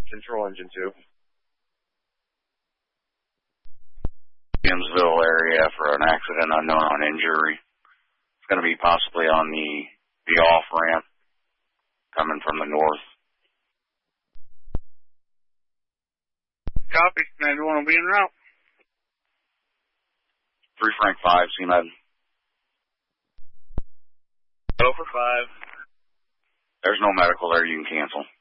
Control Engine 2. Williamsville area for an accident unknown on injury. It's going to be possibly on the off-ramp coming from the north. Copy. 91 will be en route. 3 Frank 5, CMed. Go for 5. There's no medical there. You can cancel.